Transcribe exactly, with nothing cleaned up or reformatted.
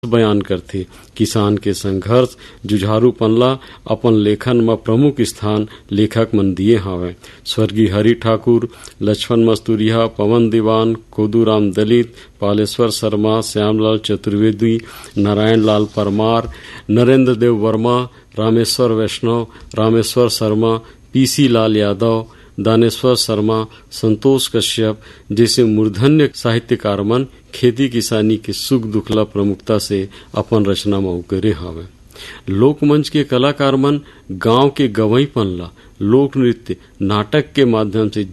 बयान करथे। किसान के संघर्ष जुझारूपन ला अपन लेखन में प्रमुख स्थान लेखक मन दिए हावे। स्वर्गीय हरि ठाकुर, लक्ष्मण मस्तूरिया, पवन दीवान, कोदूराम दलित, पालेश्वर शर्मा, श्यामलाल चतुर्वेदी, नारायण लाल परमार, नरेंद्र देव वर्मा, रामेश्वर वैष्णव, रामेश्वर शर्मा, पीसी लाल यादव, दानेश्वर शर्मा, संतोष कश्यप जैसे मूर्धन्य साहित्यकार मन खेती किसानी के सुख दुखला प्रमुखता से अपन रचना में उकेरे हावे। लोकमंच के कलाकार मन गांव के गवईपन ला लोक नृत्य नाटक के माध्यम से